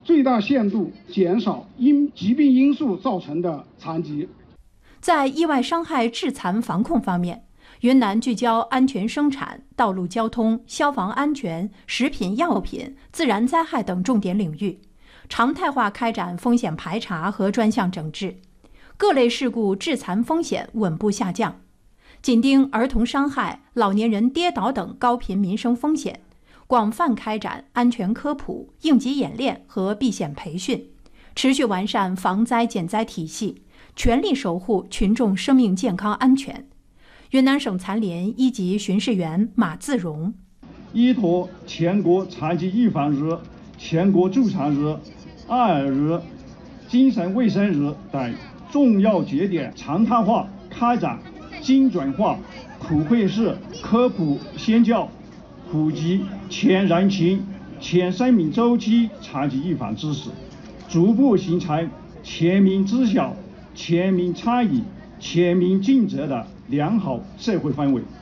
最大限度减少因疾病因素造成的残疾。 在意外伤害致残防控方面，云南聚焦安全生产、道路交通、消防安全、食品药品、自然灾害等重点领域，常态化开展风险排查和专项整治，各类事故致残风险稳步下降，紧盯儿童伤害、老年人跌倒等高频民生风险，广泛开展安全科普、应急演练和避险培训，持续完善防灾减灾体系，全力守护群众生命健康安全。云南省残联1级巡视员马自荣： 依托全国残疾预防日、全国助残日、爱儿日、精神卫生日等重要节点，常态化开展精准化普惠式科普宣教，普及全人群、全生命周期残疾预防知识，逐步形成全民知晓、全民参与、全民尽责的良好社会氛围。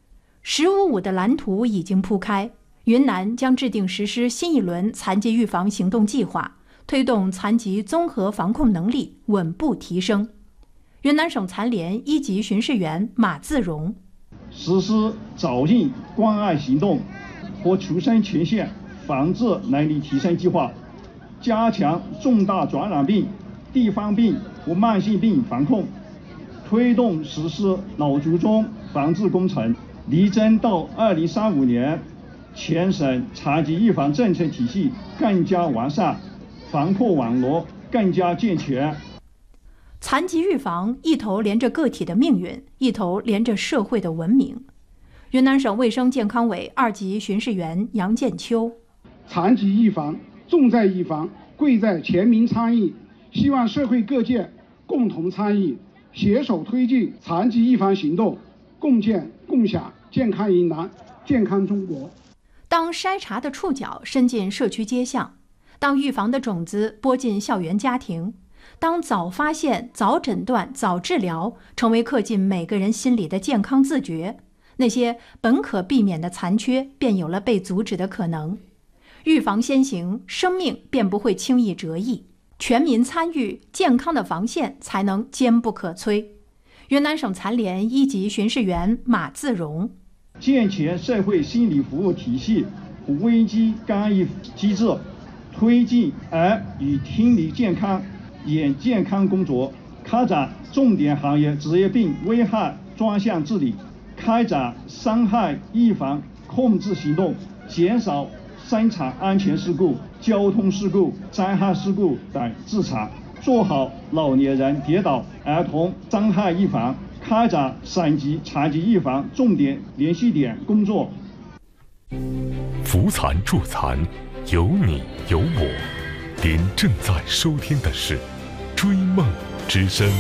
“15+5”的蓝图已经铺开，云南将制定实施新一轮残疾预防行动计划，推动残疾综合防控能力稳步提升。云南省残联1级巡视员马自荣： 实施早孕关爱行动和出生前线防治能力提升计划，加强重大传染病、地方病和慢性病防控，推动实施脑卒中防治工程，力争到2035年，全省残疾预防政策体系更加完善，防控网络更加健全。 残疾预防一头连着个体的命运，一头连着社会的文明。云南省卫生健康委2级巡视员杨建秋： 残疾预防重在预防，贵在全民参与，希望社会各界共同参与，携手推进残疾预防行动，共建共享健康云南、健康中国。 当筛查的触角伸进社区街巷，当预防的种子播进校园家庭，当早发现、早诊断、早治疗成为刻进每个人心里的健康自觉，那些本可避免的残缺便有了被阻止的可能。预防先行，生命便不会轻易折翼。全民参与，健康的防线才能坚不可摧。云南省残联1级巡视员马自荣： 健全社会心理服务体系和危机干预机制，推进耳与听力健康、眼健康工作，开展重点行业职业病危害专项治理，开展伤害预防控制行动，减少生产安全事故、交通事故、灾害事故等致残，做好老年人跌倒、儿童伤害预防，开展省级残疾预防重点联系点工作。 扶残助残，有你有我。您正在收听的是《追梦之声》。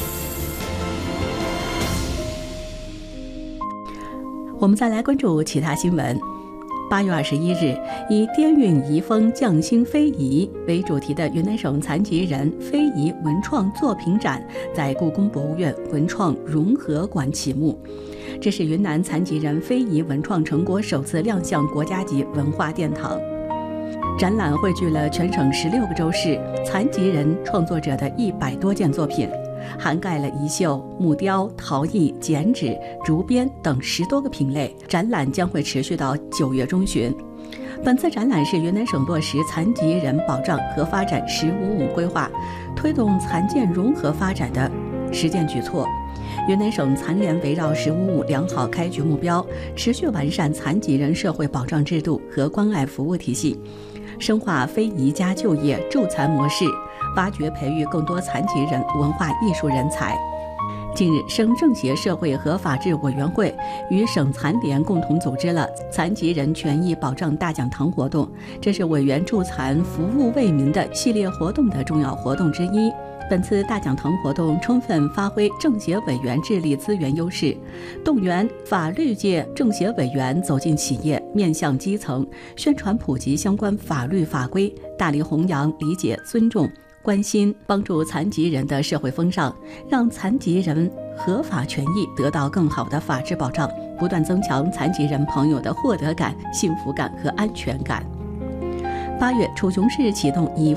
我们再来关注其他新闻。8月21日，以“滇韵遗风，匠心非遗”为主题的云南省残疾人非遗文创作品展在故宫博物院文创融合馆启幕。这是云南残疾人非遗文创成果首次亮相国家级文化殿堂。展览汇聚了全省16个州市残疾人创作者的100多件作品，涵盖了遗绣、木雕、陶艺、剪纸、竹编等10多个品类。展览将会持续到9月中旬。本次展览是云南省落实残疾人保障和发展“15+5”规划，推动残健融合发展的实践举措。云南省残联围绕“15+5”良好开局目标，持续完善残疾人社会保障制度和关爱服务体系，深化非遗加就业助残模式，挖掘培育更多残疾人文化艺术人才。近日，省政协社会和法制委员会与省残联共同组织了残疾人权益保障大讲堂活动，这是委员助残服务为民的系列活动的重要活动之一。本次大讲堂活动充分发挥政协委员智力资源优势，动员法律界政协委员走进企业，面向基层，宣传普及相关法律法规，大力弘扬理解、尊重、关心、帮助残疾人的社会风尚，让残疾人合法权益得到更好的法治保障，不断增强残疾人朋友的获得感、幸福感和安全感。8月，楚雄市启动以